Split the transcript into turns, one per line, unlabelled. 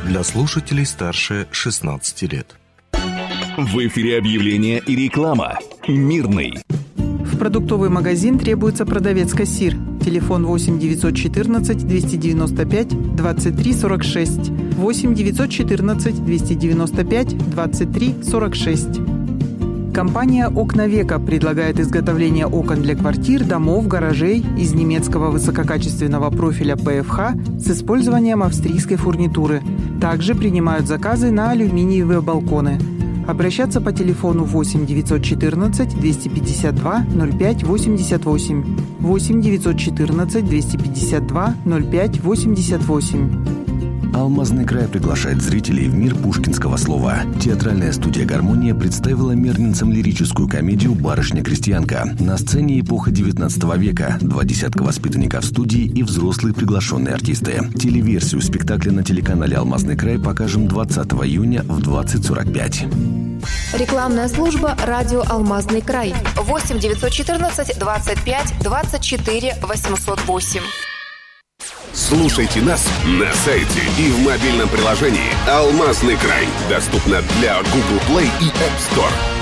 для слушателей старше 16 лет.
В эфире объявление и реклама. Мирный.
В продуктовый магазин требуется продавец-кассир. Телефон 8 914 295 23 46. 8 914 295 23 46. Компания «Окна Века» предлагает изготовление окон для квартир, домов, гаражей из немецкого высококачественного профиля ПФХ с использованием австрийской фурнитуры. Также принимают заказы на алюминиевые балконы. Обращаться по телефону 8 914 252 05 88. 8 914 252 05 88.
Алмазный край приглашает зрителей в мир пушкинского слова. Театральная студия «Гармония» представила мирнинцам лирическую комедию «Барышня-крестьянка». На сцене эпоха 19 века, 2 десятка воспитанников студии и взрослые приглашенные артисты. Телеверсию спектакля на телеканале «Алмазный край» покажем 20 июня в 20:45.
Рекламная служба «Радио Алмазный край». 8 914 25 24 808.
Слушайте нас на сайте и в мобильном приложении «Алмазный край». Доступно для Google Play и App Store.